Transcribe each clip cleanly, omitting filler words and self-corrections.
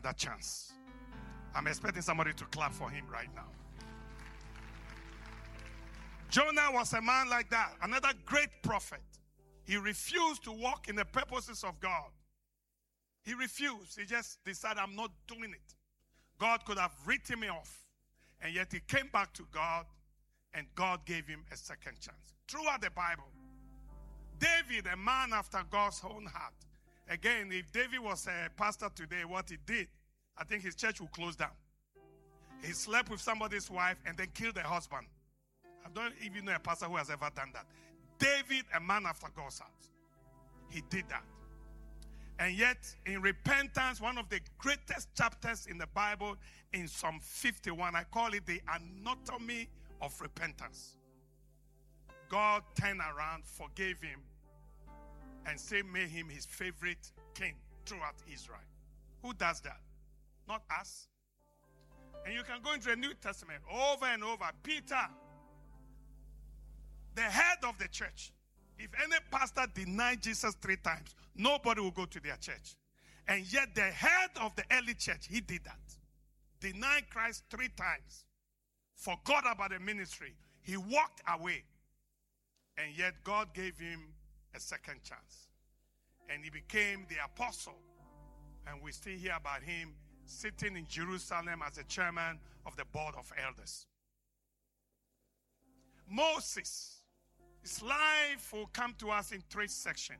another chance. I'm expecting somebody to clap for him right now. Jonah was a man like that, another great prophet. He refused to walk in the purposes of God. He refused. He just decided, I'm not doing it. God could have written me off. And yet he came back to God, and God gave him a second chance. Throughout the Bible, David, a man after God's own heart. Again, if David was a pastor today, what he did, I think his church will close down. He slept with somebody's wife and then killed the husband. I don't even know a pastor who has ever done that. David, a man after God's heart. He did that. And yet, in repentance, one of the greatest chapters in the Bible, in Psalm 51, I call it the anatomy of repentance. God turned around, forgave him, and made him his favorite king throughout Israel. Who does that? Not us. And you can go into the New Testament over and over. Peter, the head of the church. If any pastor denied Jesus 3 times, nobody will go to their church. And yet the head of the early church, he did that. Denied Christ 3 times. Forgot about the ministry. He walked away. And yet God gave him a second chance. And he became the apostle. And we still hear about him sitting in Jerusalem as the chairman of the board of elders. Moses. His life will come to us in 3 sections.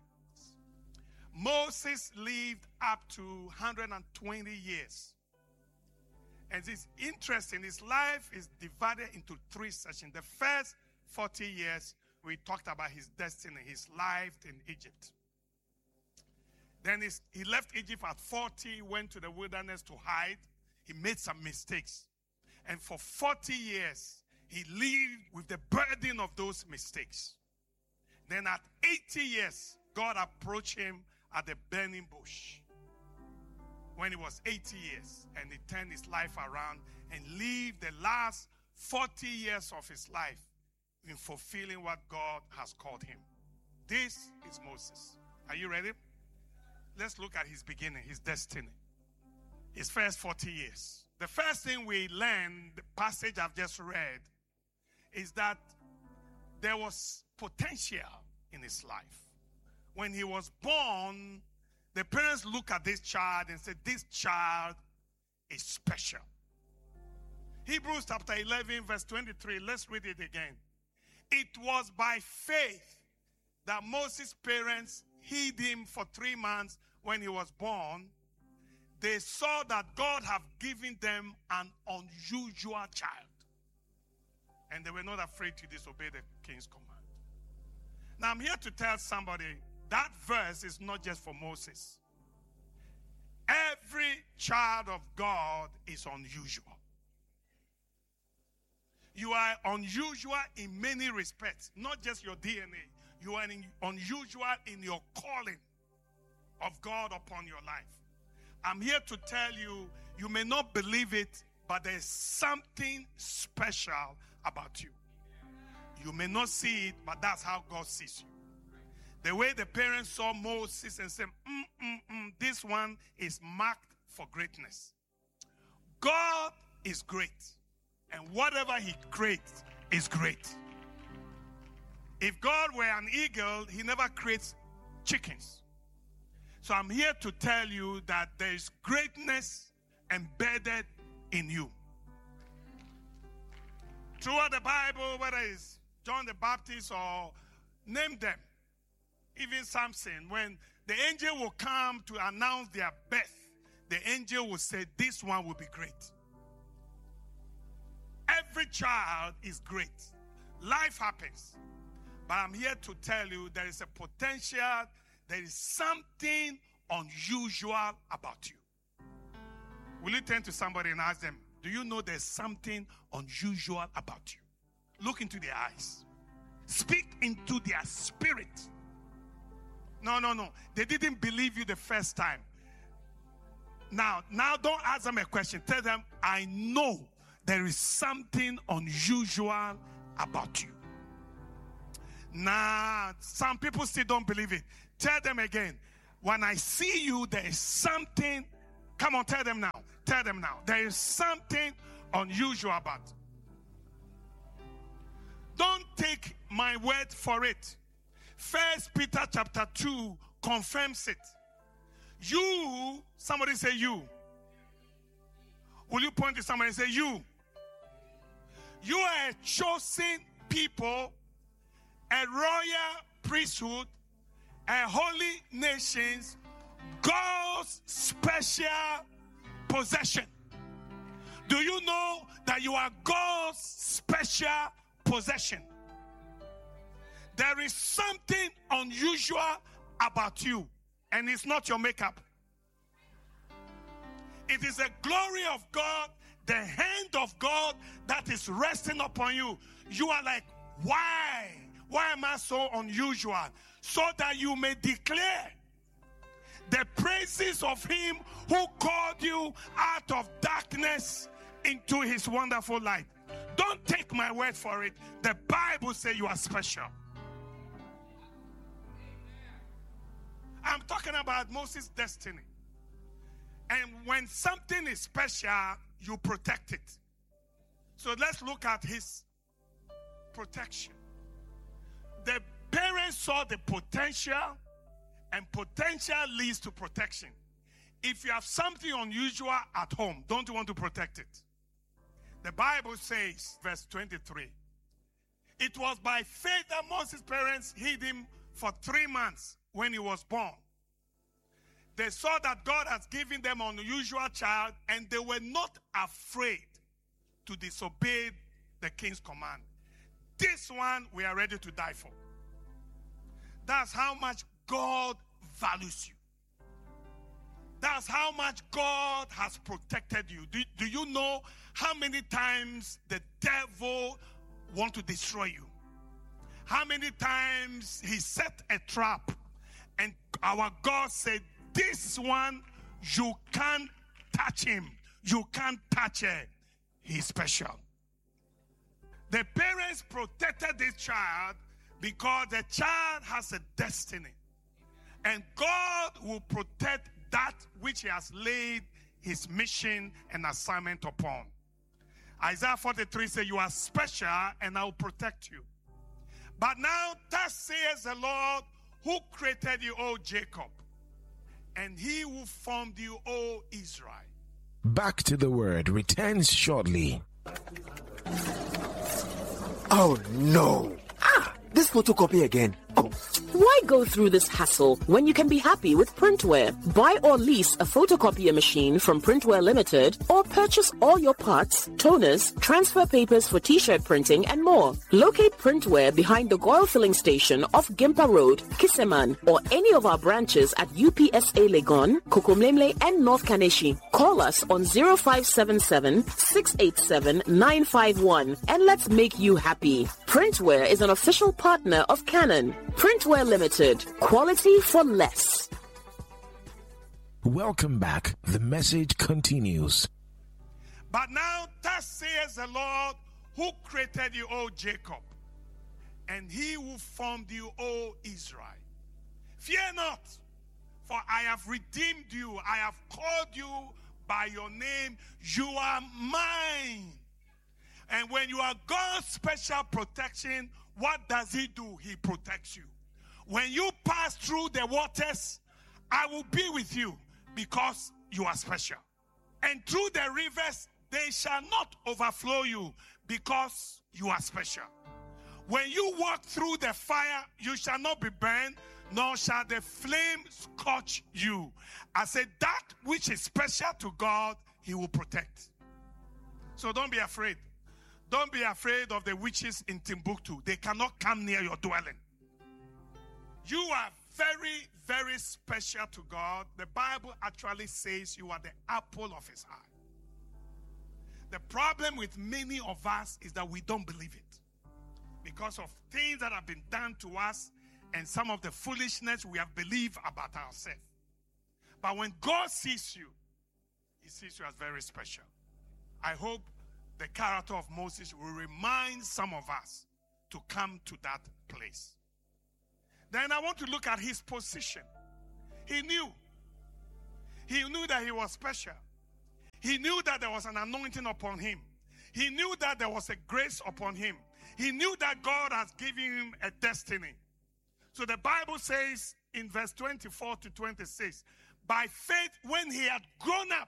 Moses lived up to 120 years. And it's interesting, his life is divided into 3 sections. The first 40 years, we talked about his destiny, his life in Egypt. Then he left Egypt at 40, went to the wilderness to hide. He made some mistakes. And for 40 years, he lived with the burden of those mistakes. Then at 80 years, God approached him at the burning bush when he was 80 years. And he turned his life around and lived the last 40 years of his life in fulfilling what God has called him. This is Moses. Are you ready? Let's look at his beginning, his destiny. His first 40 years. The first thing we learn, the passage I've just read, is that there was potential in his life. When he was born, the parents look at this child and say, this child is special. Hebrews chapter 11, verse 23. Let's read it again. It was by faith that Moses' parents hid him for 3 months when he was born. They saw that God had given them an unusual child. And they were not afraid to disobey the king's command. Now I'm here to tell somebody that verse is not just for Moses. Every child of God is unusual. You are unusual in many respects, not just your DNA. You are unusual in your calling of God upon your life. I'm here to tell you, you may not believe it, but there's something special about you. You may not see it, but that's how God sees you. The way the parents saw Moses and said, this one is marked for greatness. God is great. And whatever he creates is great. If God were an eagle, he never creates chickens. So I'm here to tell you that there is greatness embedded in you. Throughout the Bible, whether it's John the Baptist or name them, even Samson, when the angel will come to announce their birth, the angel will say, this one will be great. Every child is great. Life happens. But I'm here to tell you there is a potential, there is something unusual about you. Will you turn to somebody and ask them, do you know there's something unusual about you? Look into their eyes. Speak into their spirit. No. They didn't believe you the first time. Now don't ask them a question. Tell them, I know there is something unusual about you. Some people still don't believe it. Tell them again, when I see you, there is something Come on, tell them now. Tell them now. There is something unusual about it. Don't take my word for it. 1 Peter chapter 2 confirms it. You, somebody say you. Will you point to somebody and say you? You are a chosen people, a royal priesthood, a holy nation, God's special possession. Do you know that you are God's special possession? There is something unusual about you, and it's not your makeup. It is the glory of God, the hand of God that is resting upon you. You are like, why? Why am I so unusual? So that you may declare the praises of him who called you out of darkness into his wonderful light. Don't take my word for it. The Bible says you are special. I'm talking about Moses' destiny. And when something is special, you protect it. So let's look at his protection. The parents saw the potential, and potential leads to protection. If you have something unusual at home, don't you want to protect it? The Bible says, verse 23, it was by faith that Moses' parents hid him for 3 months when he was born. They saw that God has given them an unusual child, and they were not afraid to disobey the king's command. This one we are ready to die for. That's how much God values you. That's how much God has protected you. Do you know how many times the devil wants to destroy you? How many times he set a trap, and our God said, this one, you can't touch him. You can't touch her. He's special. The parents protected this child because the child has a destiny. And God will protect that which he has laid his mission and assignment upon. Isaiah 43 says, you are special and I will protect you. But now, thus says the Lord, who created you, O Jacob, and he who formed you, O Israel. Back to the Word returns shortly. Oh no! This photocopy again. Oh. Why go through this hassle when you can be happy with Printware? Buy or lease a photocopier machine from Printware Limited, or purchase all your parts, toners, transfer papers for t-shirt printing, and more. Locate Printware behind the Goil Filling Station off Gimpa Road, Kiseman, or any of our branches at UPSA Legon, Kokomlemle, and North Kaneshi. Call us on 0577-687-951 and let's make you happy. Printware is an official partner of Canon. Printware Limited. Quality for less. Welcome back. The message continues. But now, thus says the Lord, who created you, O Jacob, and he who formed you, O Israel. Fear not, for I have redeemed you. I have called you by your name. You are mine. And when you are God's special protection, what does he do? He protects you. When you pass through the waters, I will be with you because you are special. And through the rivers, they shall not overflow you because you are special. When you walk through the fire, you shall not be burned, nor shall the flame scorch you. I said, that which is special to God, he will protect. So don't be afraid. Don't be afraid of the witches in Timbuktu. They cannot come near your dwelling. You are very, very special to God. The Bible actually says you are the apple of his eye. The problem with many of us is that we don't believe it because of things that have been done to us and some of the foolishness we have believed about ourselves. But when God sees you, he sees you as very special. I hope the character of Moses will remind some of us to come to that place. Then I want to look at his position. He knew He knew that he was special. He knew that there was an anointing upon him. He knew that there was a grace upon him. He knew that God has given him a destiny. So the Bible says in verse 24 to 26, by faith, when he had grown up,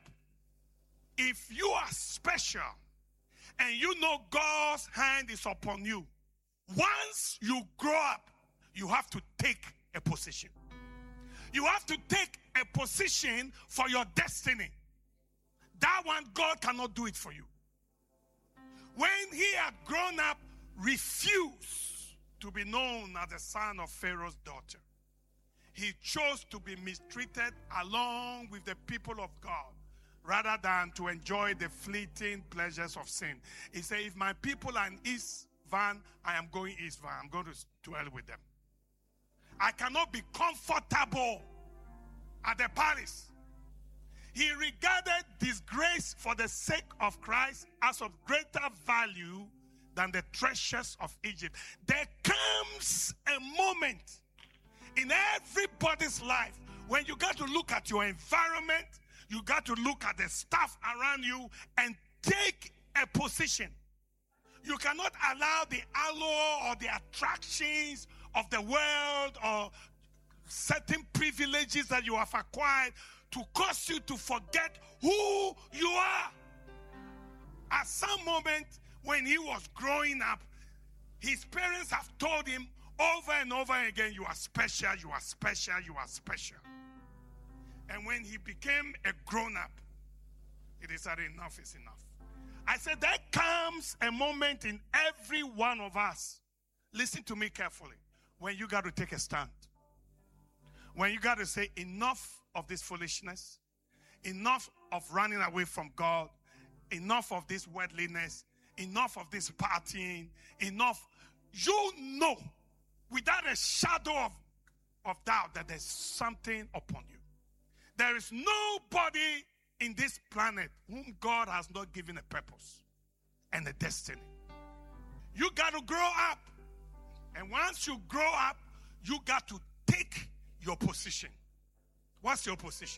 if you are special and you know God's hand is upon you, once you grow up, you have to take a position. You have to take a position for your destiny. That one, God cannot do it for you. When he had grown up, refused to be known as the son of Pharaoh's daughter. He chose to be mistreated along with the people of God rather than to enjoy the fleeting pleasures of sin. He said, if my people are in East Van, I am going East Van. I'm going to dwell with them. I cannot be comfortable at the palace. He regarded disgrace for the sake of Christ as of greater value than the treasures of Egypt. There comes a moment in everybody's life when you got to look at your environment, you got to look at the stuff around you and take a position. You cannot allow the allure or the attractions of the world or certain privileges that you have acquired to cause you to forget who you are. At some moment when he was growing up, his parents have told him over and over again, you are special, you are special, you are special. And when he became a grown-up, he decided enough is enough. I said there comes a moment in every one of us, listen to me carefully, when you got to take a stand. When you got to say enough of this foolishness, enough of running away from God, enough of this worldliness, enough of this partying, enough. You know, without a shadow of doubt, that there's something upon you. There is nobody in this planet whom God has not given a purpose and a destiny. You got to grow up. And once you grow up, you got to take your position. What's your position?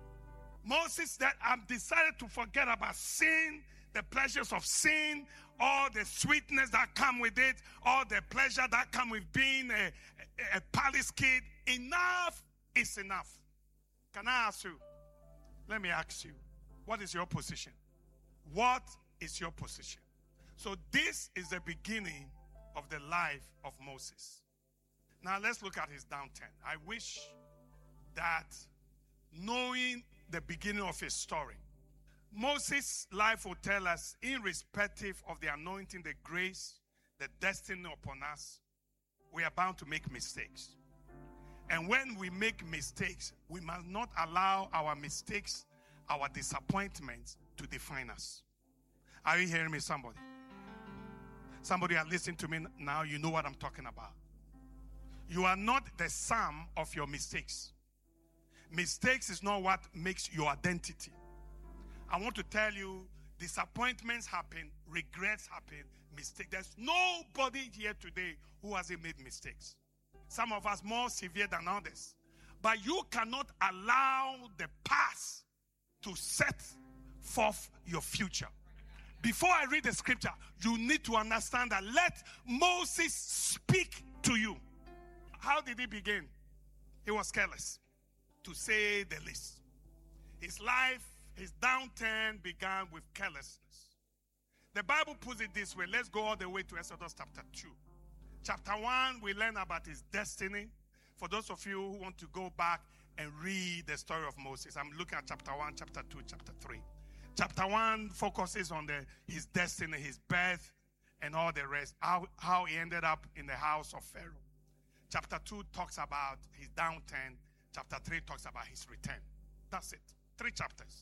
Moses said, I've decided to forget about sin, the pleasures of sin, all the sweetness that come with it, all the pleasure that come with being a palace kid. Enough is enough. Can I ask you? Let me ask you. What is your position? What is your position? So this is the beginning of the life of Moses. Now let's look at his downturn. I wish that knowing the beginning of his story, Moses' life will tell us, irrespective of the anointing, the grace, the destiny upon us, we are bound to make mistakes. And when we make mistakes, we must not allow our mistakes, our disappointments to define us. Are you hearing me, somebody? Somebody are listening to me now, you know what I'm talking about. You are not the sum of your mistakes. Mistakes is not what makes your identity. I want to tell you, disappointments happen, regrets happen, mistakes. There's nobody here today who hasn't made mistakes. Some of us more severe than others. But you cannot allow the past to set forth your future. Before I read the scripture, you need to understand that let Moses speak to you. How did he begin? He was careless, to say the least. His life, his downturn began with carelessness. The Bible puts it this way. Let's go all the way to Exodus chapter 2. Chapter 1, we learn about his destiny. For those of you who want to go back and read the story of Moses, I'm looking at chapter 1, chapter 2, chapter 3. Chapter 1 focuses on his destiny, his birth, and all the rest, how he ended up in the house of Pharaoh. Chapter 2 talks about his downturn. Chapter 3 talks about his return. That's it. 3 chapters.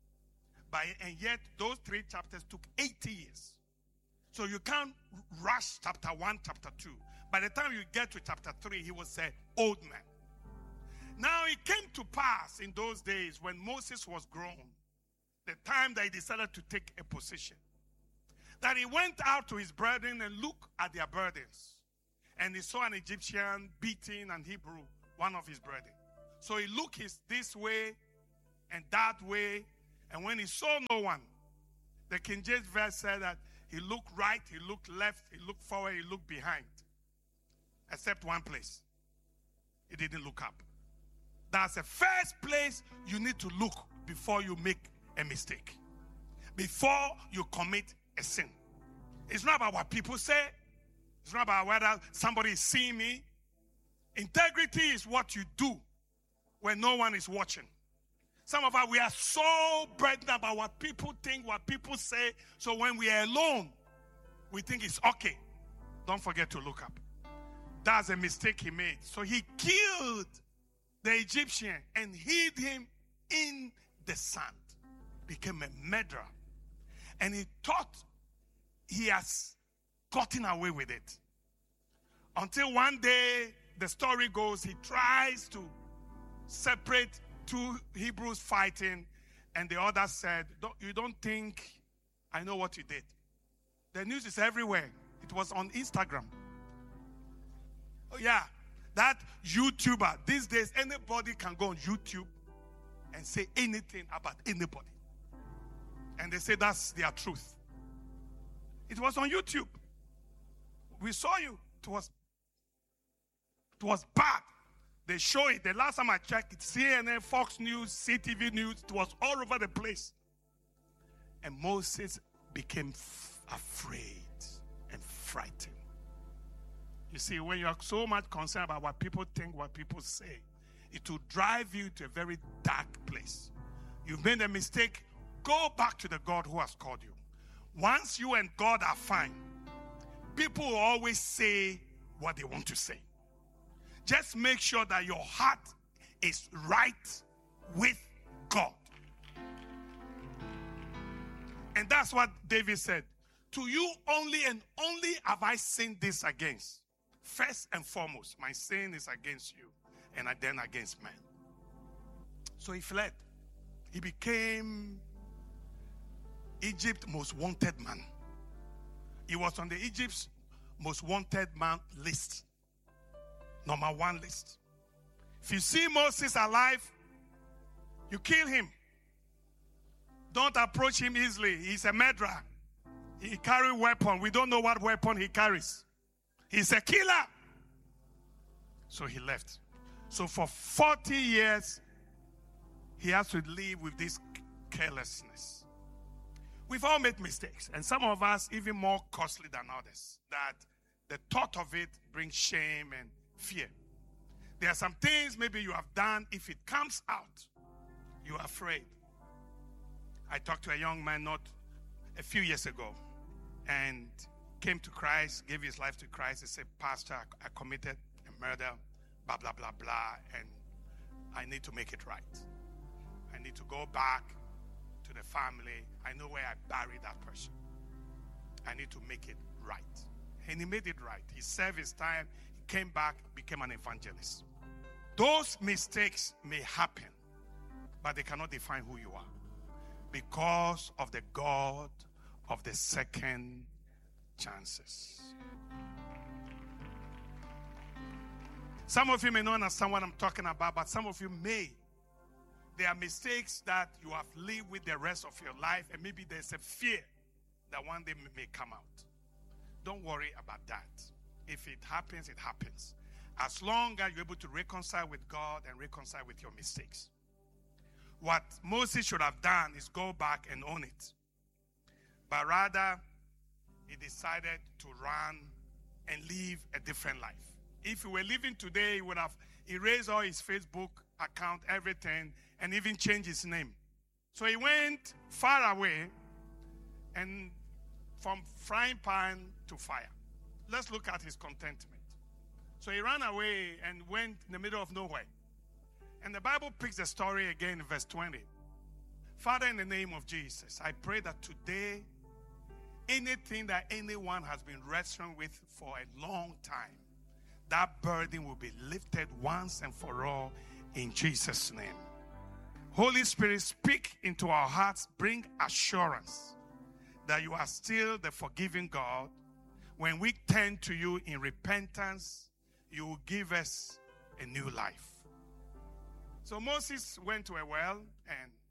And yet, those 3 chapters took 80 years. So you can't rush chapter 1, chapter 2. By the time you get to chapter 3, he was an old man. Now, it came to pass in those days when Moses was grown, the time that he decided to take a position, that he went out to his brethren and looked at their burdens. And he saw an Egyptian beating an Hebrew, one of his brethren. So he looked this way and that way. And when he saw no one, the King James verse said that he looked right, he looked left, he looked forward, he looked behind. Except one place. He didn't look up. That's the first place you need to look before you make a mistake. Before you commit a sin. It's not about what people say. It's not about whether somebody is seeing me. Integrity is what you do when no one is watching. Some of us, we are so burdened about what people think, what people say. So when we are alone, we think it's okay. Don't forget to look up. That's a mistake he made. So he killed the Egyptian and hid him in the sand. Became a murderer. And he thought he has gotten away with it. Until one day, the story goes, he tries to separate two Hebrews fighting, and the other said, you don't think I know what you did? The news is everywhere. It was on Instagram. Oh yeah, that YouTuber. These days, anybody can go on YouTube and say anything about anybody. And they say that's their truth. It was on YouTube. We saw you. It was bad. They show it. The last time I checked, it's CNN, Fox News, CTV News. It was all over the place. And Moses became afraid and frightened. You see, when you are so much concerned about what people think, what people say, it will drive you to a very dark place. You've made a mistake. Go back to the God who has called you. Once you and God are fine, people will always say what they want to say. Just make sure that your heart is right with God. And that's what David said. To you only and only have I sinned this against. First and foremost, my sin is against you and then against man. So he fled. He became Egypt's most wanted man. He was on the Egypt's most wanted man list. Number 1 list. If you see Moses alive, you kill him. Don't approach him easily. He's a murderer. He carries weapon. We don't know what weapon he carries. He's a killer. So he left. So for 40 years, he has to live with this carelessness. We've all made mistakes, and some of us even more costly than others, that the thought of it brings shame and fear. There are some things maybe you have done, if it comes out, you are afraid. I talked to a young man not a few years ago and came to Christ, gave his life to Christ. He said, Pastor, I committed a murder, blah, blah, blah, blah, and I need to make it right. I need to go back to the family. I know where I buried that person. I need to make it right. And he made it right. He served his time. He came back, became an evangelist. Those mistakes may happen, but they cannot define who you are, because of the God of the second chances. Some of you may not understand what I'm talking about, but some of you may. There are mistakes that you have lived with the rest of your life, and maybe there's a fear that one day may come out. Don't worry about that. If it happens, it happens. As long as you're able to reconcile with God and reconcile with your mistakes. What Moses should have done is go back and own it. But rather, he decided to run and live a different life. If he were living today, he would have erased all his Facebook account, everything, and even changed his name. So he went far away, and from frying pan to fire. Let's look at his contentment. So he ran away and went in the middle of nowhere. And the Bible picks the story again in verse 20. Father, in the name of Jesus, I pray that today, anything that anyone has been wrestling with for a long time, that burden will be lifted once and for all in Jesus' name. Holy Spirit, speak into our hearts, bring assurance that you are still the forgiving God. When we turn to you in repentance, you will give us a new life. So Moses went to a well and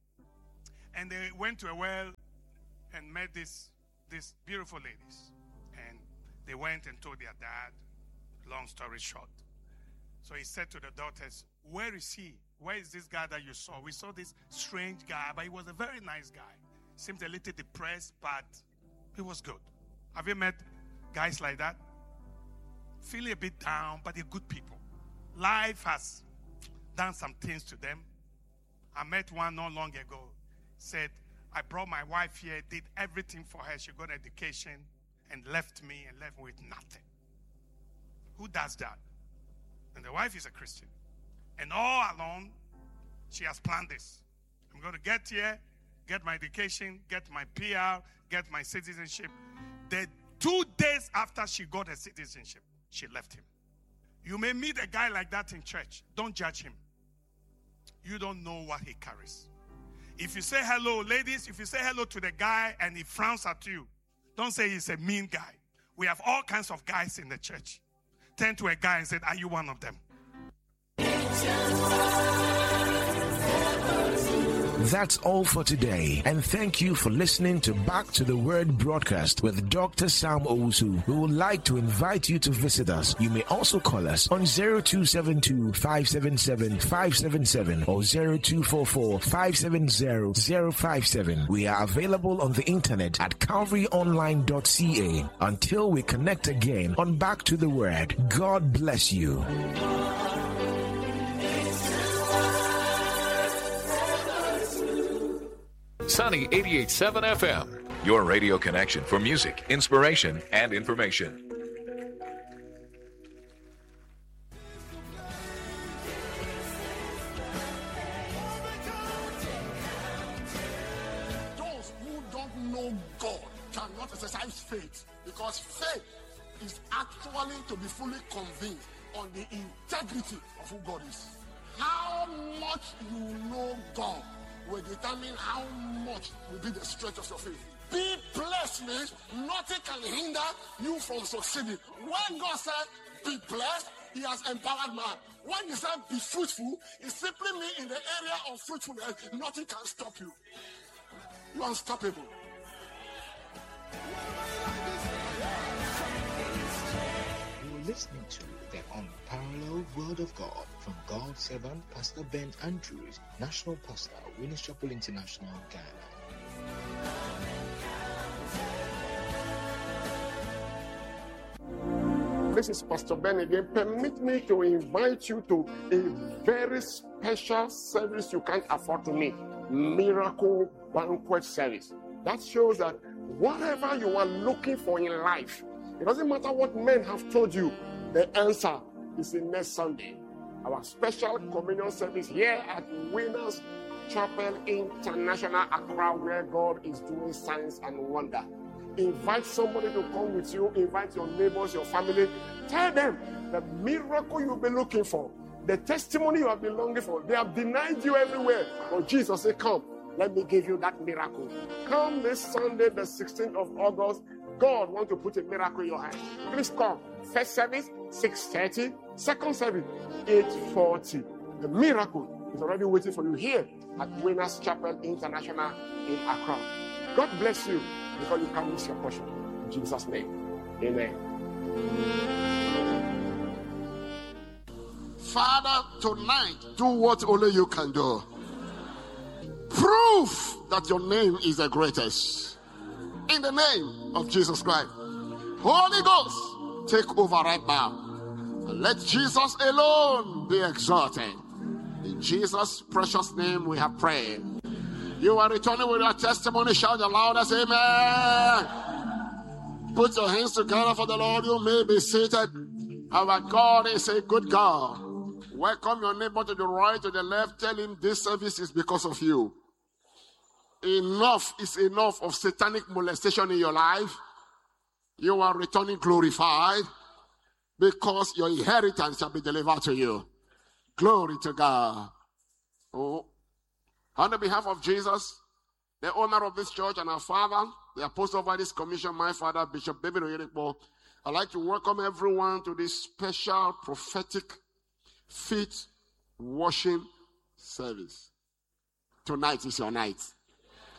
And they went to a well and met these beautiful ladies. And they went and told their dad, long story short. So he said to the daughters, where is he? Where is this guy that you saw? We saw this strange guy, but he was a very nice guy. Seemed a little depressed, but he was good. Have you met guys like that? Feel a bit down, but they're good people. Life has done some things to them. I met one not long ago. Said, I brought my wife here, did everything for her. She got education and left me with nothing. Who does that? And the wife is a Christian. And all along, she has planned this. I'm going to get here, get my education, get my PR, get my citizenship. The 2 days after she got her citizenship, she left him. You may meet a guy like that in church. Don't judge him. You don't know what he carries. If you say hello, ladies, if you say hello to the guy and he frowns at you, don't say he's a mean guy. We have all kinds of guys in the church. Turn to a guy and say, are you one of them? That's all for today, and thank you for listening to Back to the Word broadcast with Dr. Sam Owusu. We would like to invite you to visit us. You may also call us on 0272 577 577 or 0244 570 057. We are available on the internet at calvaryonline.ca. Until we connect again on Back to the Word, God bless you. Sunny 88.7 FM, your radio connection for music, inspiration, and information. Those who don't know God cannot exercise faith, because faith is actually to be fully convinced on the integrity of who God is. How much you know God will determine how much will be the strength of your faith. Be blessed means nothing can hinder you from succeeding. When God said, be blessed, he has empowered man. When he said, be fruitful, it simply means in the area of fruitfulness, nothing can stop you. You're unstoppable. You're listening to the Unparalleled Word of God from God's servant, Pastor Ben Andrews, National Pastor, Winners Chapel International, Ghana. This is Pastor Ben again. Permit me to invite you to a very special service you can't afford to miss. Miracle Banquet Service. That shows that whatever you are looking for in life, it doesn't matter what men have told you, the answer is in next Sunday. Our special communion service here at Winners Chapel International, Accra, where God is doing signs and wonder. Invite somebody to come with you. Invite your neighbors, your family. Tell them the miracle you've been looking for, the testimony you have been longing for. They have denied you everywhere. But Jesus said, come, let me give you that miracle. Come this Sunday, the 16th of August. God wants to put a miracle in your hand. Please come. First service, 6:30. Second service, 8:40. The miracle is already waiting for you here at Winners Chapel International in Accra. God bless you, because you can't miss your portion. In Jesus' name, amen. Father, tonight, do what only you can do. Prove that your name is the greatest. In the name of Jesus Christ. Holy Ghost, take over right now. And let Jesus alone be exalted. In Jesus' precious name we have prayed. You are returning with your testimony. Shout the loudest amen. Put your hands together for the Lord. You may be seated. Our God is a good God. Welcome your neighbor to the right, to the left. Tell him this service is because of you. Enough is enough of satanic molestation in your life. You are returning glorified, because your inheritance shall be delivered to you. Glory to God. Oh, on the behalf of Jesus, the owner of this church, and our father, the apostle of this commission, my father, Bishop David Oyedepo, I'd like to welcome everyone to this special prophetic feet washing service. Tonight is your night.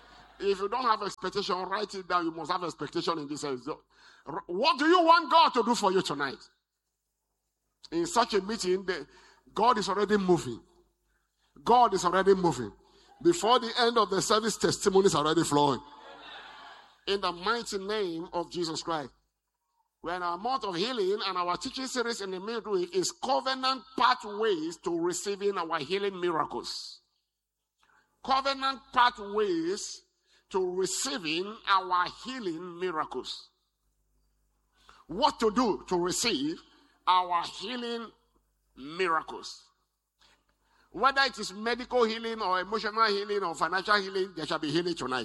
if you don't have expectation, write it down. You must have expectation in this sense. What do you want God to do for you tonight? In such a meeting, God is already moving. God is already moving. Before the end of the service, testimonies are already flowing. In the mighty name of Jesus Christ. We're in our month of healing, and our teaching series in the midweek is Covenant Pathways to Receiving Our Healing Miracles. Covenant Pathways to Receiving Our Healing Miracles. What to do to receive our healing miracles. Whether it is medical healing or emotional healing or financial healing, there shall be healing tonight.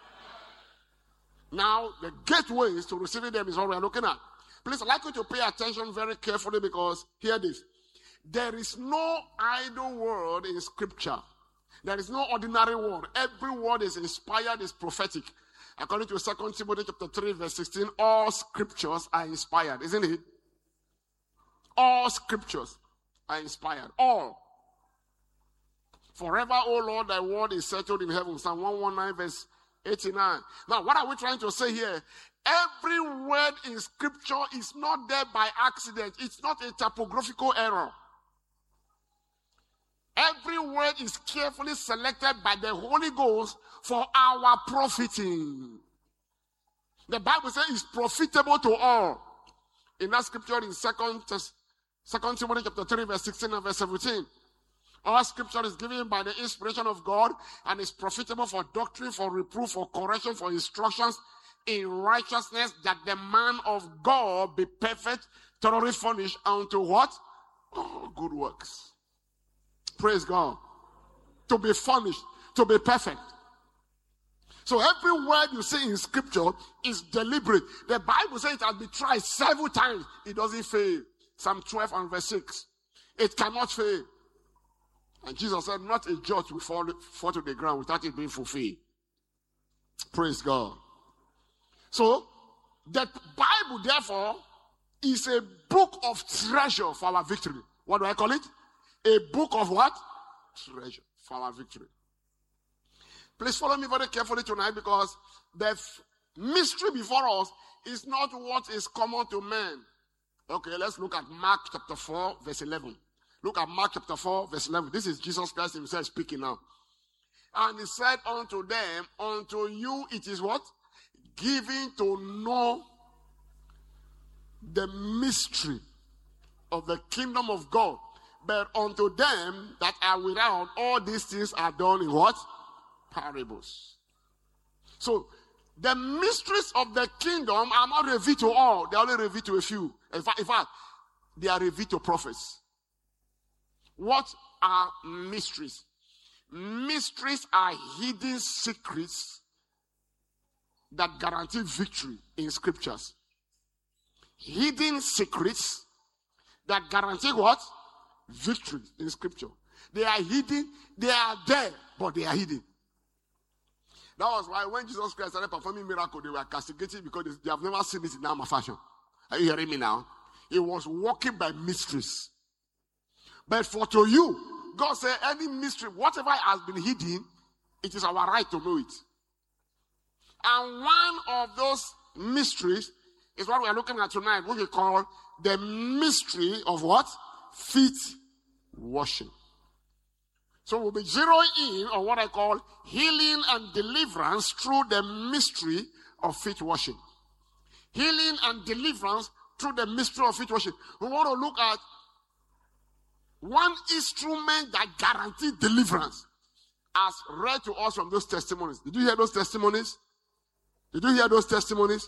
Now, the gateways to receiving them is what we are looking at. Please, I'd like you to pay attention very carefully, because hear this. There is no idle word in Scripture. There is no ordinary word. Every word is inspired, is prophetic. According to 2 Timothy chapter 3, verse 16, all Scriptures are inspired, isn't it? All Scriptures are inspired. All. Forever, O Lord, thy word is settled in heaven. Psalm 119, verse 89. Now, what are we trying to say here? Every word in Scripture is not there by accident. It's not a typographical error. Every word is carefully selected by the Holy Ghost for our profiting. The Bible says it's profitable to all. In that scripture in 2 Timothy chapter 3, verse 16 and verse 17. All Scripture is given by the inspiration of God and is profitable for doctrine, for reproof, for correction, for instructions in righteousness, that the man of God be perfect, thoroughly furnished unto what? Oh, good works. Praise God. To be furnished, to be perfect. So every word you see in Scripture is deliberate. The Bible says it has been tried several times. It doesn't fail. Psalm 12 and verse 6. It cannot fail. And Jesus said, not a jot will fall to the ground without it being fulfilled. Praise God. So, the Bible, therefore, is a book of treasure for our victory. What do I call it? A book of what? Treasure for our victory. Please follow me very carefully tonight, because the mystery before us is not what is common to men. Okay, let's look at Mark chapter 4, verse 11. Look at Mark chapter 4, verse 11. This is Jesus Christ himself speaking now. And he said unto them, unto you it is what? Given to know the mystery of the kingdom of God. But unto them that are without, all these things are done in what? Parables. So, the mysteries of the kingdom are not revealed to all. They are only revealed to a few. In fact, they are revealed to prophets. What are mysteries? Mysteries are hidden secrets that guarantee victory in Scriptures. Hidden secrets that guarantee what? Victory in Scripture. They are hidden. They are there, but they are hidden. That was why when Jesus Christ started performing miracles, they were castigated, because they have never seen it in normal fashion. Are you hearing me now? He was walking by mysteries. But for to you, God said, any mystery, whatever has been hidden, it is our right to know it. And one of those mysteries is what we are looking at tonight, what we call the mystery of what? Feet washing. So we'll be zeroing in on what I call healing and deliverance through the mystery of feet washing. Healing and deliverance through the mystery of feet washing. We want to look at one instrument that guarantees deliverance, as read to us from those testimonies. Did you hear those testimonies? Did you hear those testimonies?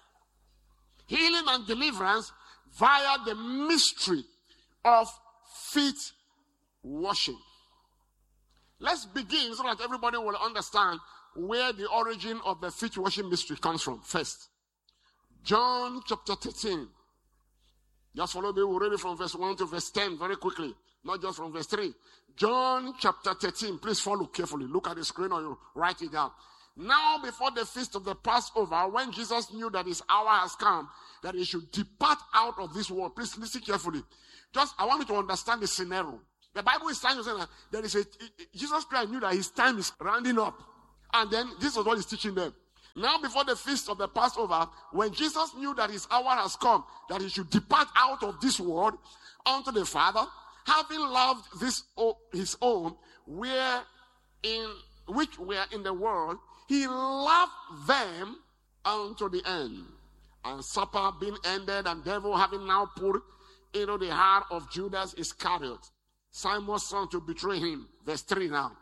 Healing and deliverance via the mystery of feet washing. Let's begin so that everybody will understand where the origin of the feet washing mystery comes from first. John chapter 13. Just follow me. We'll read it from verse 1 to verse 10 very quickly. Not just from verse 3. John chapter 13. Please follow carefully. Look at the screen or you write it down. Now before the feast of the Passover, when Jesus knew that his hour has come, that he should depart out of this world. Please listen carefully. I want you to understand the scenario. The Bible is trying to say that Jesus Christ knew that his time is rounding up. And then this is what he's teaching them. Now before the feast of the Passover, when Jesus knew that his hour has come, that he should depart out of this world unto the Father, having loved his own, which were in the world, he loved them unto the end. And supper being ended, and devil having now put into the heart of Judas Iscariot, Simon's son, to betray him. Verse 3 now.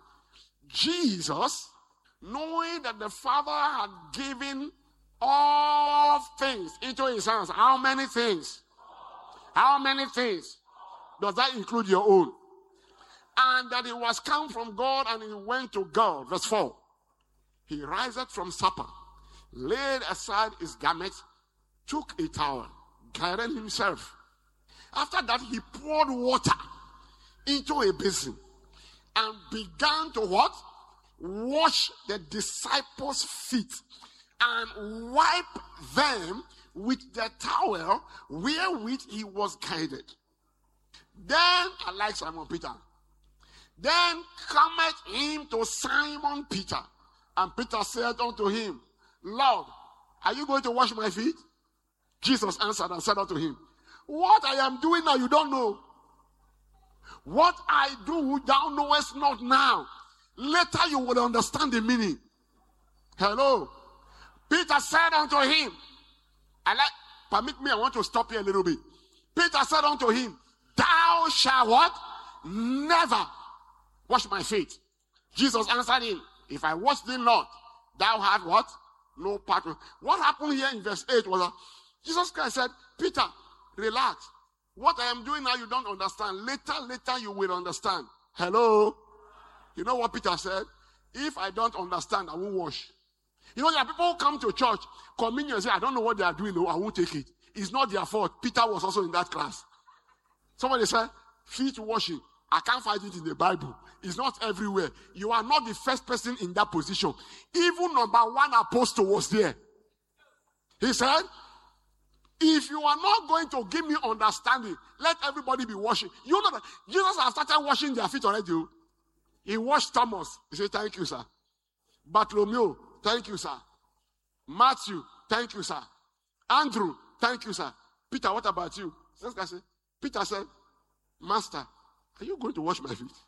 Jesus, knowing that the Father had given all things into his hands. How many things? How many things? Does that include your own? And that he was come from God and he went to God. Verse 4. He riseth from supper, laid aside his garments, took a towel, girded himself. After that, he poured water into a basin and began to what? Wash the disciples' feet and wipe them with the towel wherewith he was guided. Then, I like Simon Peter. Then cometh him to Simon Peter. And Peter said unto him, Lord, are you going to wash my feet? Jesus answered and said unto him, what I am doing now you don't know. What I do thou knowest not now. Later you will understand the meaning. Hello. Peter said unto him, permit me, I want to stop here a little bit. Peter said unto him, thou shalt what? Never wash my feet. Jesus answered him, if I wash thee not, thou hast what? No part. What happened here in verse 8 was that Jesus Christ said, Peter, relax. What I am doing now you don't understand. Later you will understand. Hello? You know what Peter said? If I don't understand, I won't wash. You know, there are people who come to church, communion, and say, I don't know what they are doing, no, I won't take it. It's not their fault. Peter was also in that class. Somebody said, feet washing. I can't find it in the Bible. It's not everywhere. You are not the first person in that position. Even number one apostle was there. He said, if you are not going to give me understanding, let everybody be washing. You know that Jesus has started washing their feet already. He washed Thomas. He said, thank you, sir. Bartholomew, thank you, sir. Matthew, thank you, sir. Andrew, thank you, sir. Peter, what about you? Peter said, Master, are you going to wash my feet?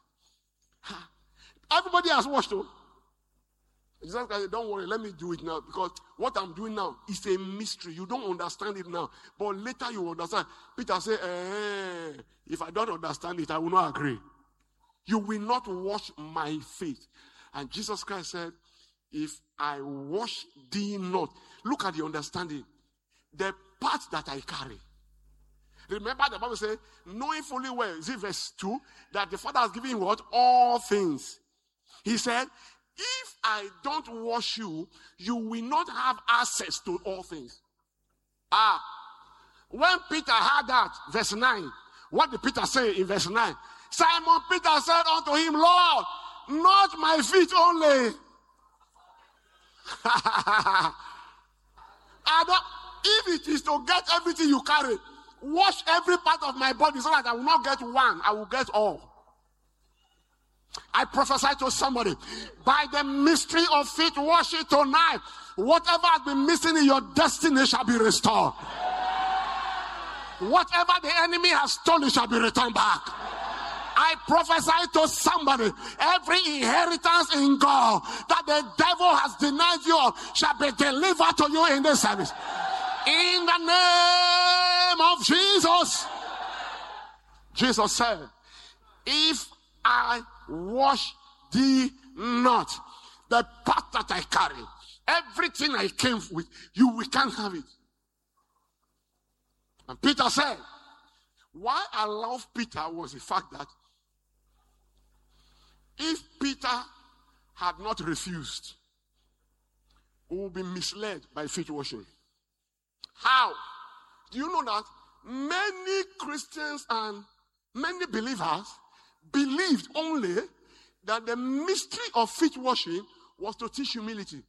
Everybody has washed, though. Jesus said, don't worry, let me do it now, because what I'm doing now is a mystery. You don't understand it now, but later you will understand. Peter said, if I don't understand it, I will not agree. You will not wash my feet. And Jesus Christ said, if I wash thee not, look at the understanding. The part that I carry. Remember the Bible says, knowing fully well, is it verse 2, that the Father has given what? All things. He said, if I don't wash you, you will not have access to all things. When Peter had that, verse 9, what did Peter say in verse 9? Simon Peter said unto him, Lord, not my feet only. If it is to get everything you carry, wash every part of my body so that I will not get one, I will get all. I prophesy to somebody, by the mystery of feet washing tonight, whatever has been missing in your destiny shall be restored. Whatever the enemy has stolen shall be returned back. I prophesy to somebody, every inheritance in God that the devil has denied you shall be delivered to you in this service. In the name of Jesus. Jesus said, if I wash thee not, the part that I carry, everything I came with, we can't have it. And Peter said, why I love Peter was the fact that if Peter had not refused, we would be misled by feet washing. How? Do you know that many Christians and many believers believed only that the mystery of feet washing was to teach humility?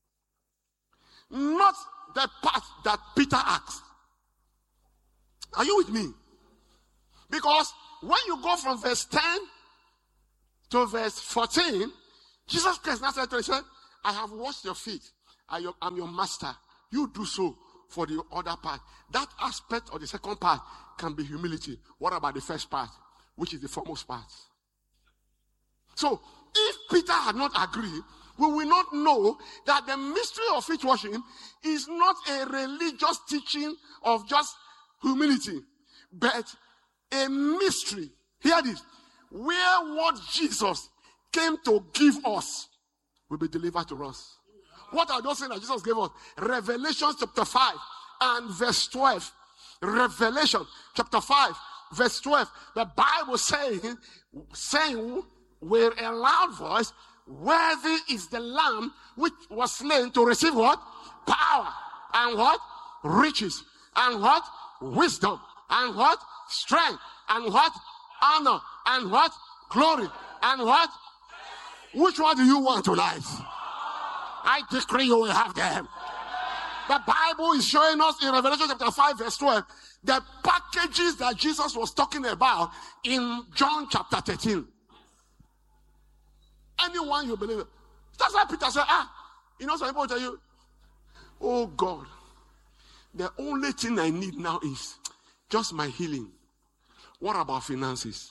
Not the part that Peter asked. Are you with me? Because when you go from verse 10 to verse 14, Jesus Christ now said to him, I have washed your feet. I'm your master. You do so for the other part. That aspect of the second part can be humility. What about the first part, which is the foremost part? So, if Peter had not agreed, we will not know that the mystery of feet washing is not a religious teaching of just humility, but a mystery. Hear this. Where what Jesus came to give us will be delivered to us. What are those things that Jesus gave us? Revelation chapter 5 and verse 12. Revelation chapter 5 verse 12. The Bible saying with a loud voice, worthy is the Lamb which was slain to receive what? Power and what? Riches and what? Wisdom and what? Strength and what? Honor and what? Glory and what? Which one do you want tonight? I decree you will have them. The Bible is showing us in Revelation chapter 5 verse 12 the packages that Jesus was talking about in John chapter 13. Anyone you believe it. That's why Peter said, some people tell you, oh God, the only thing I need now is just my healing. What about finances?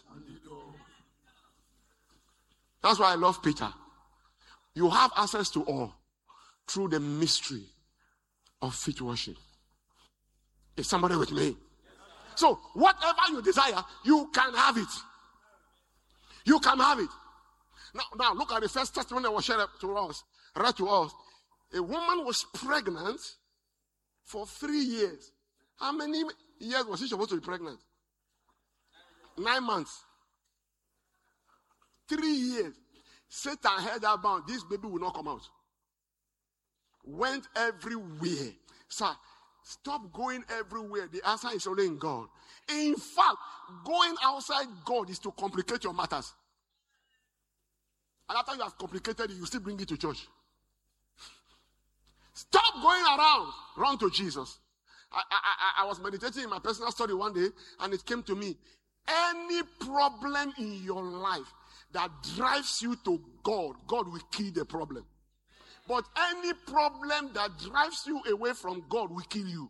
That's why I love Peter. You have access to all through the mystery of feet washing. Is somebody with me? So, whatever you desire, you can have it. You can have it. Now look at the first testimony that was shared read to us. A woman was pregnant for 3 years. How many years was she supposed to be pregnant? 9 months. 3 years. Satan heard that bound. This baby will not come out. Went everywhere. Sir, stop going everywhere. The answer is only in God. In fact, going outside God is to complicate your matters. And after you have complicated it, you still bring it to church. Stop going around. Run to Jesus. I was meditating in my personal study one day, and it came to me. Any problem in your life that drives you to God, God will kill the problem. But any problem that drives you away from God will kill you.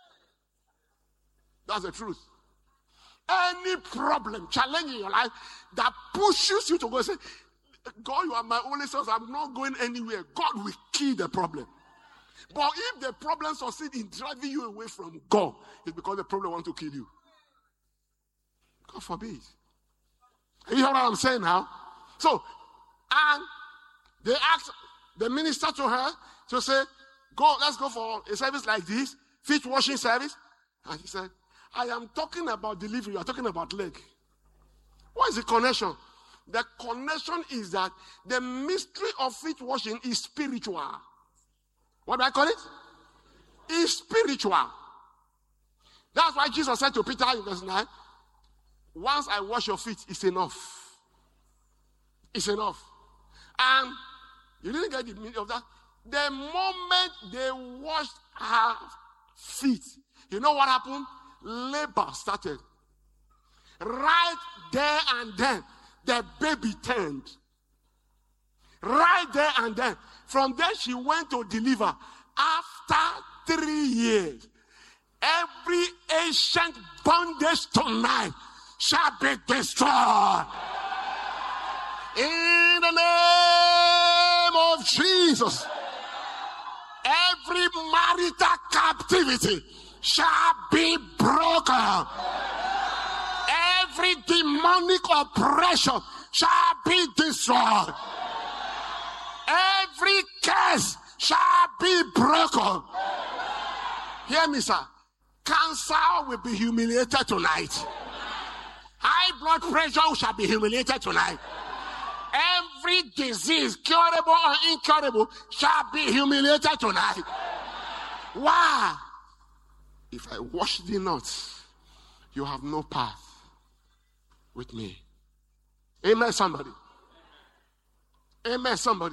That's the truth. Any problem, challenge in your life that pushes you to go and say, God, you are my only source. I'm not going anywhere. God will kill the problem. But if the problem succeeds in driving you away from God, it's because the problem wants to kill you. God forbid. You hear what I'm saying now? So, and they asked the minister to her to say, go, let's go for a service like this, feet washing service. And she said, I am talking about delivery. You are talking about leg. What is the connection? The connection is that the mystery of feet washing is spiritual. What do I call it? It's spiritual. That's why Jesus said to Peter in verse 9, once I wash your feet, it's enough. It's enough. And you didn't get the meaning of that. The moment they washed her feet, you know what happened? Labor started. Right there and then, the baby turned. Right there and then. From there, she went to deliver. After 3 years, every ancient bondage tonight shall be destroyed. In the name of Jesus, every marital captivity shall be broken. Every demonic oppression shall be destroyed. Every curse shall be broken. Hear me, sir. Cancer will be humiliated tonight. High blood pressure shall be humiliated tonight. Every disease, curable or incurable, shall be humiliated tonight. Why? If I wash thee not, you have no path with me. Amen, somebody. Amen, somebody.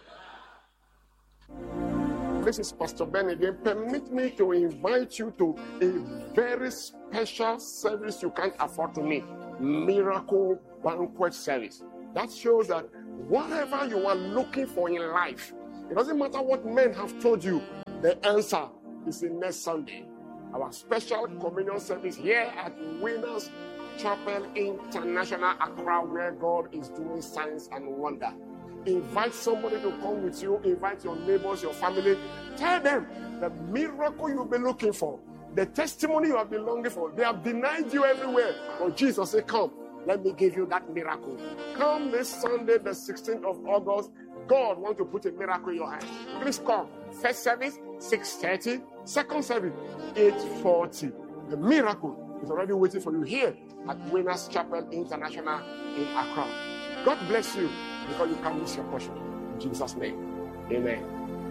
This is Pastor Ben again. Permit me to invite you to a very special service you can't afford to miss. Miracle Banquet Service. That shows that whatever you are looking for in life, It doesn't matter what men have told you. The answer is in next Sunday. Our special communion service here at Winners Chapel International Accra, where God is doing signs and wonder. Invite somebody to come with you. Invite your neighbors, your family. Tell them the miracle you've been looking for, the testimony you have been longing for. They have denied you everywhere. But Jesus said, come, let me give you that miracle. Come this Sunday, the 16th of August. God wants to put a miracle in your hand. Please come. First service, 6:30. Second service, 8:40. The miracle is already waiting for you here at Winners Chapel International in Accra. God bless you, because you can't miss your portion. In Jesus' name, amen.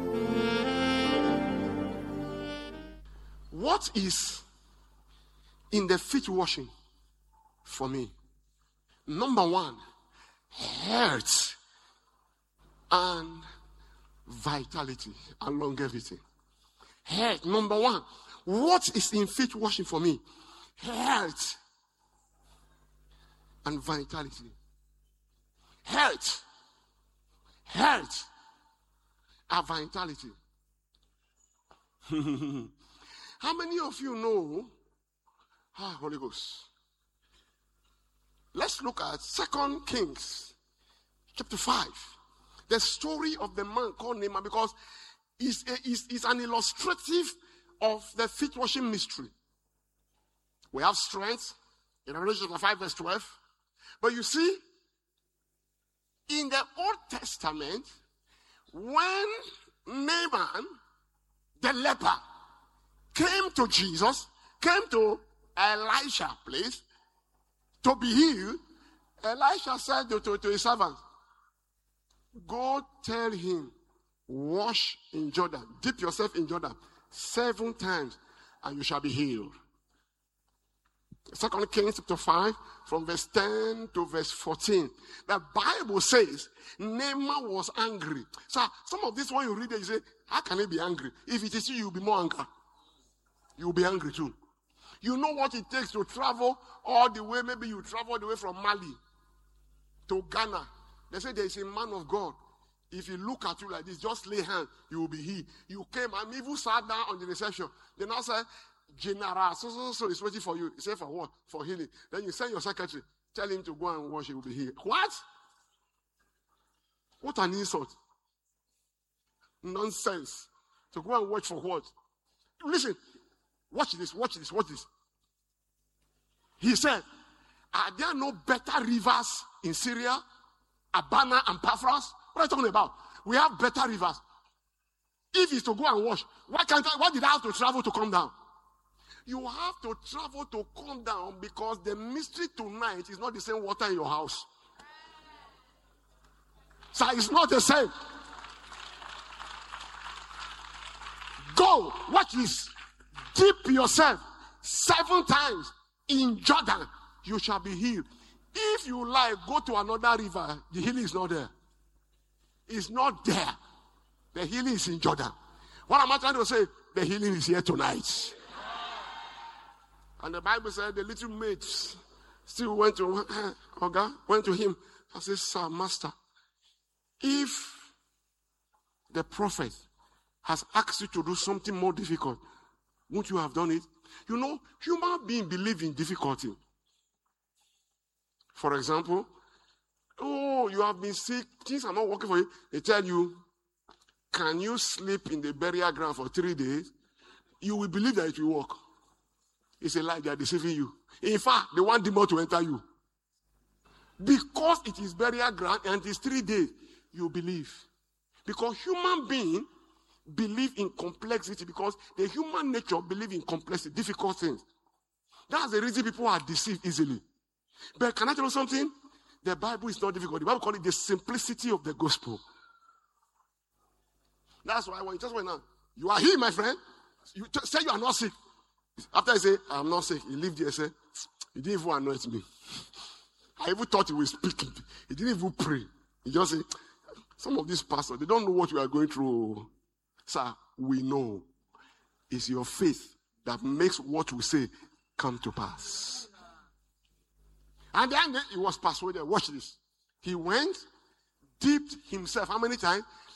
What is in the feet washing for me? Number one, health and vitality and longevity. Health, number one. What is in feet washing for me? Health and vitality. Health and vitality. How many of you know? Holy Ghost. Let's look at 2 Kings chapter 5. The story of the man called Naaman, because it's an illustrative of the feet washing mystery. We have strength in Revelation 5 verse 12. But you see, in the Old Testament, when Naaman, the leper, came to Jesus, came to Elisha's place to be healed, Elisha said to his servant, go tell him, wash in Jordan, dip yourself in Jordan 7 times, and you shall be healed. 2 Kings chapter 5, from verse 10 to verse 14. The Bible says Naaman was angry. So some of this, when you read it, you say, how can he be angry? If it is you, you'll be more angry. You'll be angry too. You know what it takes to travel all the way. Maybe you travel all the way from Mali to Ghana. They say there is a man of God. If he look at you like this, just lay hand, you will be healed. You came and even sat down on the reception. Then I said, General, so is waiting for you. He said, for what? For healing. Then you send your secretary, tell him to go and wash, he will be healed. What? What an insult. Nonsense. To go and watch for what? Listen, watch this. He said, are there no better rivers in Syria? Abana and Paphras? What are you talking about? We have better rivers. If it's to go and wash, why did I have to travel to come down? You have to travel to come down because the mystery tonight is not the same water in your house. So it's not the same. Go, watch this. Dip yourself 7 times in Jordan, you shall be healed. If you like, go to another river, the healing is not there. It's not there. The healing is in Jordan. What am I trying to say? The healing is here tonight. And the Bible said the little maids still went to him and said, sir, master, if the prophet has asked you to do something more difficult, won't you have done it? You know, human beings believe in difficulty. For example, you have been sick, things are not working for you. They tell you, can you sleep in the burial ground for 3 days? You will believe that it will work. It's a lie, they are deceiving you. In fact, they want demon to enter you. Because it is burial ground and it is 3 days, you believe. Because human beings believe in complexity, because the human nature believe in complexity, difficult things. That's the reason people are deceived easily. But can I tell you something? The Bible is not difficult. The Bible calls it the simplicity of the gospel. That's why when you just went on, you are here, my friend. You say you are not sick. After I say, I'm not sick, he lived there and said, he didn't even anoint me. I even thought he was speaking. He didn't even pray. He just said, some of these pastors, they don't know what we are going through. Sir, we know. It's your faith that makes what we say come to pass. And then he was persuaded. Watch this. He went, dipped himself. How many times?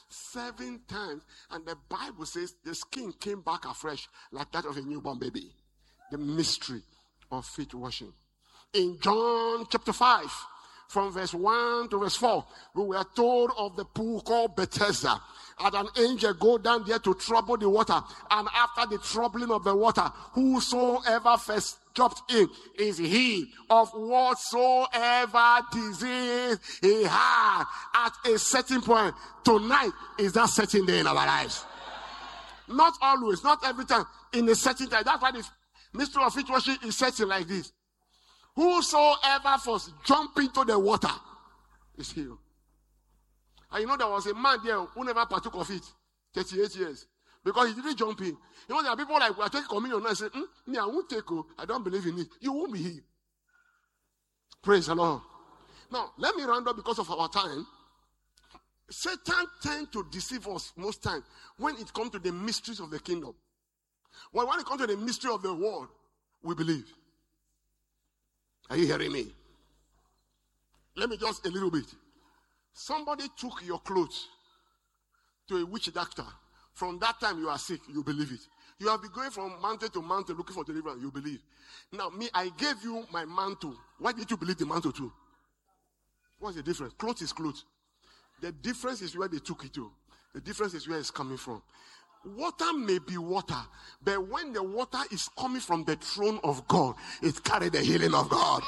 7 times, and the Bible says the skin came back afresh like that of a newborn baby. The mystery of feet washing. In John chapter 5, from verse 1 to verse 4, we were told of the pool called Bethesda. And an angel go down there to trouble the water. And after the troubling of the water, whosoever first dropped in is healed of whatsoever disease he had at a certain point. Tonight is that certain day in our lives. Not always, not every time, in a certain time. That's why the mystery of feet washing is setting like this. Whosoever first jump into the water is healed. And you know there was a man there who never partook of it, 38 years. Because he didn't jump in. You know there are people like, we are taking communion now and say, me, I won't take it. I don't believe in it. You won't be healed. Praise the Lord. Now, let me round up because of our time. Satan tends to deceive us most times when it comes to the mysteries of the kingdom. When it comes to the mystery of the world, we believe. Are you hearing me? Let me just a little bit. Somebody took your clothes to a witch doctor. From that time you are sick, you believe it. You have been going from mountain to mountain looking for deliverance, you believe. Now, me, I gave you my mantle. Why did you believe the mantle too? What's the difference? Clothes is clothes. The difference is where they took it to. The difference is where it's coming from. Water may be water, but when the water is coming from the throne of God, it carries the healing of God.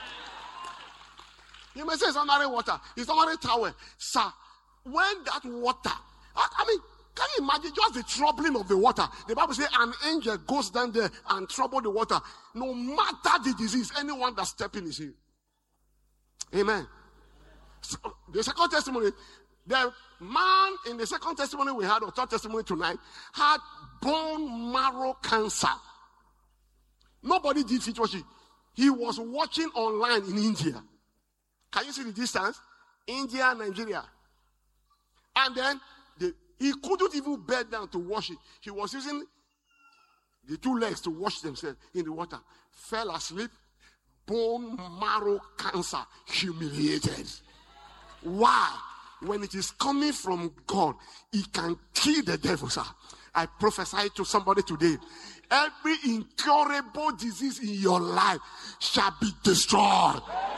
You may say it's ordinary water, it's ordinary towel. Sir, when that water, I mean, can you imagine just the troubling of the water? The Bible says an angel goes down there and trouble the water. No matter the disease, anyone that steps in is healed. Amen. So, the second testimony, the man in the second testimony we had, or third testimony tonight, had bone marrow cancer. Nobody did feet washing. He was watching online in India. Can you see the distance? India, Nigeria. And then he couldn't even bend down to wash it. He was using the 2 legs to wash themselves in the water. Fell asleep. Bone marrow cancer. Humiliated. Why? When it is coming from God, it can kill the devil, sir. I prophesy to somebody today. Every incurable disease in your life shall be destroyed.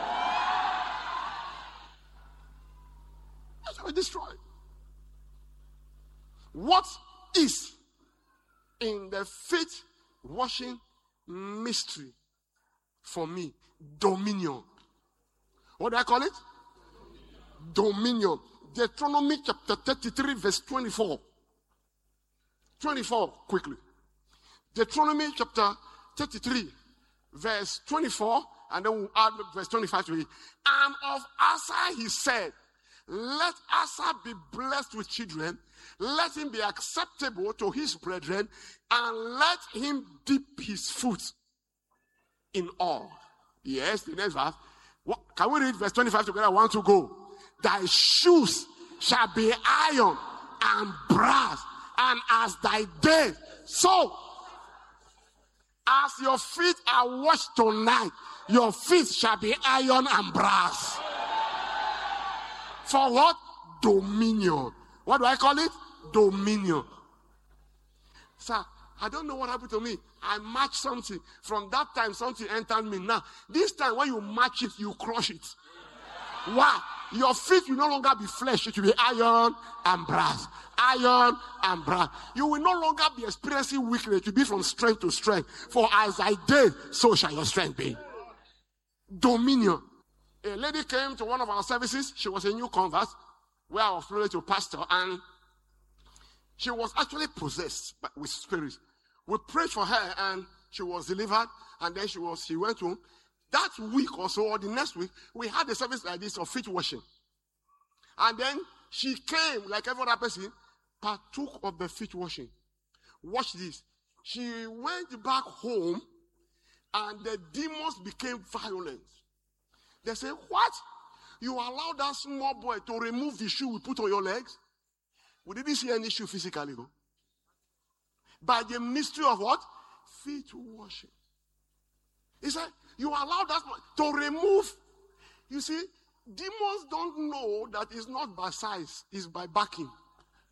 It shall be destroyed. What is in the feet washing mystery for me? Dominion. What do I call it? Dominion. Deuteronomy chapter 33 verse 24. 24 quickly. Deuteronomy chapter 33 verse 24, and then we'll add verse 25 to it. And of Asa he said, let Asa be blessed with children, let him be acceptable to his brethren, and let him dip his foot in all. Yes, the next verse. Can we read verse 25 together? 1, 2, go. Thy shoes shall be iron and brass, and as thy days, so as your feet are washed tonight, your feet shall be iron and brass. For what? Dominion. What do I call it? Dominion. Sir, I don't know what happened to me. I matched something. From that time, something entered me. Now, this time when you match it, you crush it. Why? Your feet will no longer be flesh. It will be iron and brass. Iron and brass. You will no longer be experiencing weakness. It will be from strength to strength. For as I did, so shall your strength be. Dominion. A lady came to one of our services. She was a new convert, where I was privileged to pastor, and she was actually possessed with spirits. We prayed for her, and she was delivered, and then she went home. That week or so, or the next week, we had a service like this of feet washing. And then she came, like every other person, partook of the feet washing. Watch this. She went back home, and the demons became violent. They said, what? You allowed that small boy to remove the shoe we put on your legs? We didn't see any shoe physically, though. By the mystery of what? Feet washing. He said, you allowed that to remove. You see, demons don't know that it's not by size, it's by backing.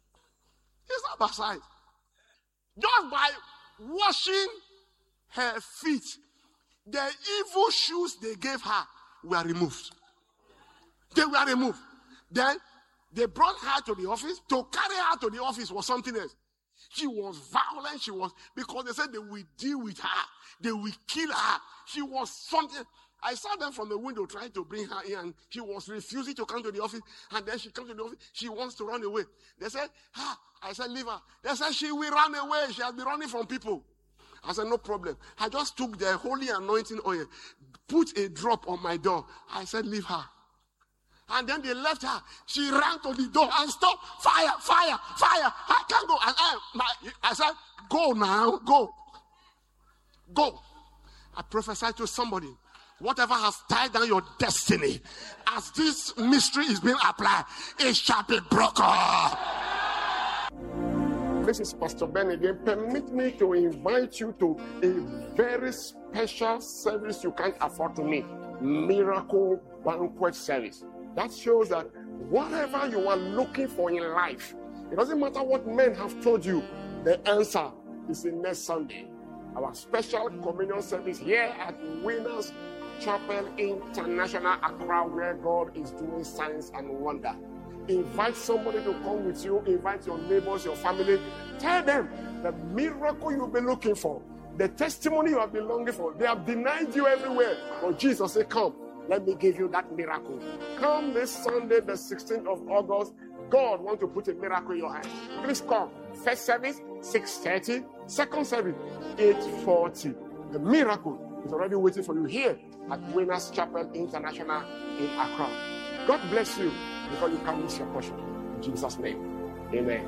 He's not baptized. Just by washing her feet, the evil shoes they gave her were removed. They were removed. Then they brought her to the office. To carry her to the office was something else. She was violent. Because they said they will deal with her. They will kill her. She was something. I saw them from the window trying to bring her in, and she was refusing to come to the office. And then she comes to the office. She wants to run away. They said, I said, leave her. They said, she will run away. She has been running from people. I said, no problem. I just took the holy anointing oil, put a drop on my door. I said, leave her. And then they left her. She ran to the door and stopped. Fire, fire, fire. I can't go. And I said, go now, go. Go. I prophesied to somebody. Whatever has tied down your destiny, as this mystery is being applied, it shall be broken. This is Pastor Ben again. Permit me to invite you to a very special service you can't afford to miss. Miracle Banquet Service. That shows that whatever you are looking for in life, it doesn't matter what men have told you, the answer is in next Sunday. Our special communion service here at Winners Chapel International, Accra, where God is doing signs and wonder. Invite somebody to come with you. Invite your neighbors, your family. Tell them the miracle you've been looking for, the testimony you have been longing for. They have denied you everywhere. But Jesus said, come, let me give you that miracle. Come this Sunday, the 16th of August. God wants to put a miracle in your hand. Please come. First service, 6:30. Second service, 8:40. The miracle is already waiting for you here at Winners Chapel International in Accra. God bless you, because you can't miss your portion. In Jesus' name, amen.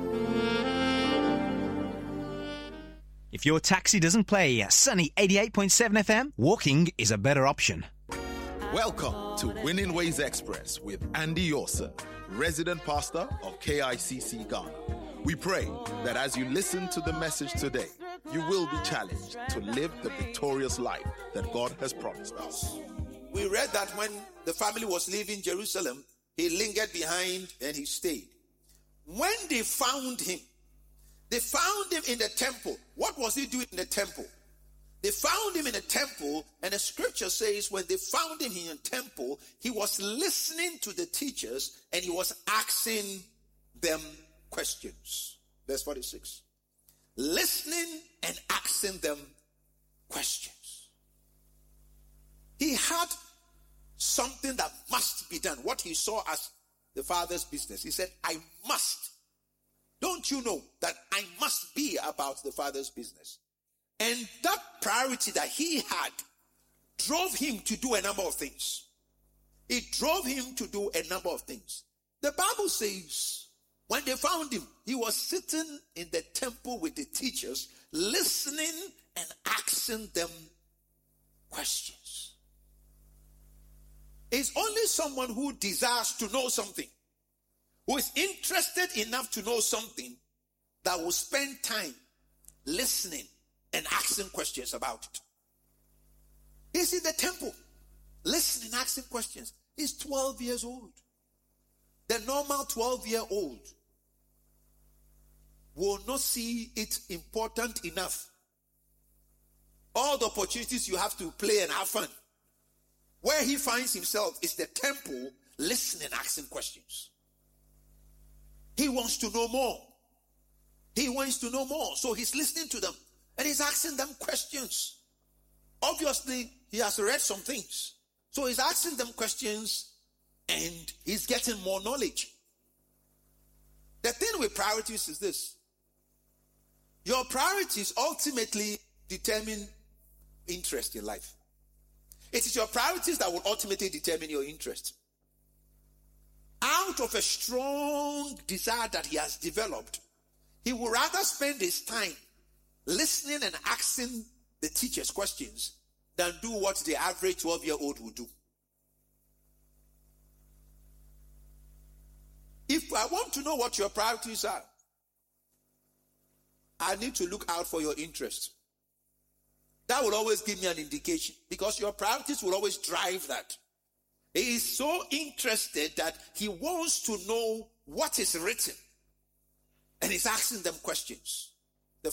If your taxi doesn't play sunny 88.7 FM, walking is a better option. Welcome to Winning Ways Express with Andy Yosa, resident pastor of KICC Ghana. We pray that as you listen to the message today, you will be challenged to live the victorious life that God has promised us. We read that when the family was leaving Jerusalem, he lingered behind and he stayed. When they found him in the temple. What was he doing in the temple? They found him in the temple, and the scripture says when they found him in the temple, he was listening to the teachers and he was asking them questions. Verse 46. Listening and asking them questions. He had something that must be done. What he saw as the Father's business. He said, I must. Don't you know that I must be about the Father's business? And that priority that he had drove him to do a number of things. It drove him to do a number of things. The Bible says, when they found him, he was sitting in the temple with the teachers, listening and asking them questions. It's only someone who desires to know something, who is interested enough to know something, that will spend time listening and asking questions about it. He's in the temple, listening, asking questions. He's 12 years old. The normal 12-year-old will not see it important enough. All the opportunities you have to play and have fun. Where he finds himself is the temple, listening, asking questions. He wants to know more. He wants to know more. So he's listening to them and he's asking them questions. Obviously, he has read some things. So he's asking them questions and he's getting more knowledge. The thing with priorities is this. Your priorities ultimately determine interest in life. It is your priorities that will ultimately determine your interest. Out of a strong desire that he has developed, he would rather spend his time listening and asking the teachers questions than do what the average 12-year-old would do. If I want to know what your priorities are, I need to look out for your interest. That will always give me an indication, because your priorities will always drive that. He is so interested that he wants to know what is written. And he's asking them questions.